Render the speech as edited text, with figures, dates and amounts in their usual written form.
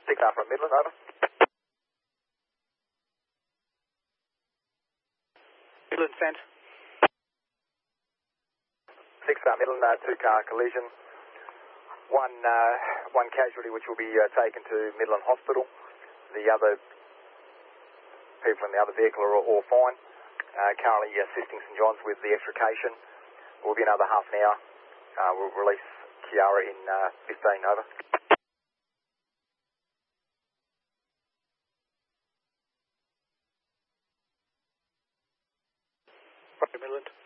6 from Midland, over. Midland sent. 6 Midland, 2-car collision. One casualty which will be taken to Midland Hospital. The other people in the other vehicle are all fine. Currently assisting St John's with the extrication. Will be another half an hour. We'll release Kiara in 15, over. Midland.